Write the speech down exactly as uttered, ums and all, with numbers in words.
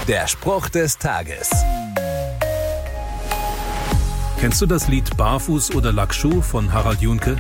Der Spruch des Tages. Kennst du das Lied Barfuß oder Lackschuh von Harald Juhnke?